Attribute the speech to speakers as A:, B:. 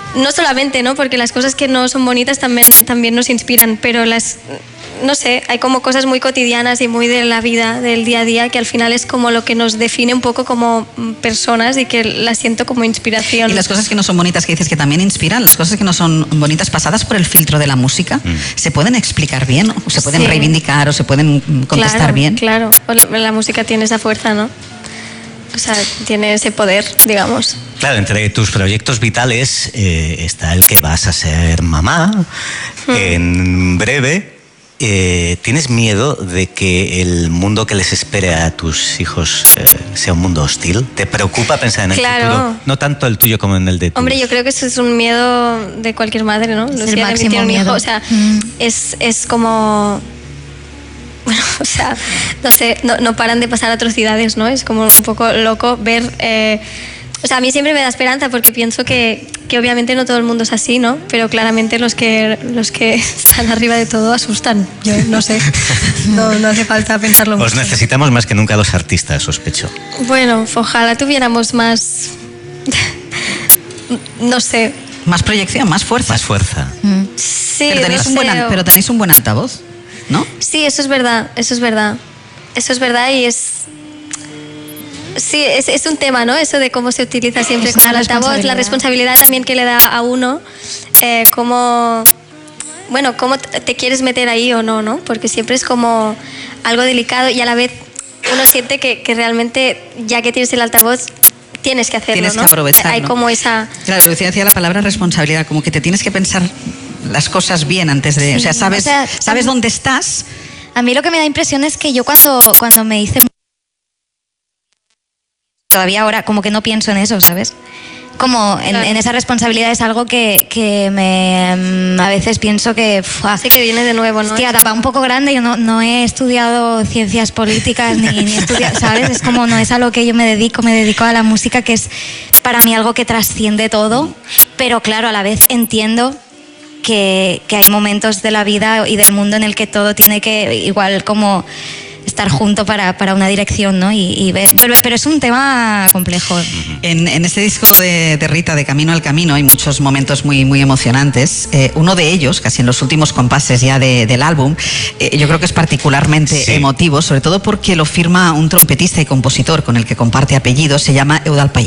A: no solamente, ¿no? Porque las cosas que no son bonitas también nos inspiran, pero no sé, hay como cosas muy cotidianas y muy de la vida, del día a día, que al final es como lo que nos define un poco como personas y que las siento como inspiración.
B: Y las cosas que no son bonitas, que dices que también inspiran, las cosas que no son bonitas pasadas por el filtro de la música, ¿se pueden explicar bien? ¿O se pueden reivindicar o se pueden contestar bien?
A: Claro, la música tiene esa fuerza, ¿no? O sea, tiene ese poder, digamos.
C: Claro, entre tus proyectos vitales está el que vas a ser mamá en breve. ¿Tienes miedo de que el mundo que les espere a tus hijos sea un mundo hostil? ¿Te preocupa pensar en el futuro? No tanto el tuyo como en el de tus...
A: Hombre, yo creo que eso es un miedo de cualquier madre, ¿no?
D: Es el máximo miedo.
A: Hijo, o sea, es como... Bueno, o sea, no sé, no paran de pasar atrocidades, ¿no? Es como un poco loco ver... o sea, a mí siempre me da esperanza porque pienso que obviamente no todo el mundo es así, ¿no? Pero claramente los que están arriba de todo asustan. Yo no sé, no hace falta pensarlo mucho.
C: Os necesitamos más que nunca los artistas, sospecho.
A: Bueno, ojalá tuviéramos más... no sé.
B: Más proyección, más fuerza.
C: Más fuerza.
A: Sí,
B: pero tenéis un buen altavoz, ¿no?
A: Sí, eso es verdad, eso es verdad. Eso es verdad y es... Sí, es un tema, ¿no? Eso de cómo se utiliza siempre como el altavoz, la responsabilidad también que le da a uno, cómo te quieres meter ahí o no, ¿no? Porque siempre es como algo delicado y a la vez uno siente que realmente, ya que tienes el altavoz, tienes que hacerlo,
B: tienes que aprovechar,
A: Hay
B: ¿no?
A: como esa...
B: Claro, Lucía decía la palabra responsabilidad, como que te tienes que pensar las cosas bien antes de...
D: Sí,
B: sabes dónde estás.
D: A mí lo que me da impresión es que yo cuando me hice... Todavía ahora como que no pienso en eso, ¿sabes? Como en esa responsabilidad es algo que a veces pienso que...
A: Hace que viene de nuevo, ¿no?
D: Hostia, tapa un poco grande, yo no he estudiado ciencias políticas ni he estudiado, ¿sabes? Es como no es a lo que yo me dedico a la música, que es para mí algo que trasciende todo, pero claro, a la vez entiendo que hay momentos de la vida y del mundo en el que todo tiene que igual como... estar junto para una dirección, ¿no? Pero es un tema complejo.
B: En este disco de Rita, de Camino al Camino, hay muchos momentos muy, muy emocionantes. Uno de ellos, casi en los últimos compases ya del álbum, yo creo que es particularmente emotivo, sobre todo porque lo firma un trompetista y compositor con el que comparte apellidos, se llama Eudald Pallach.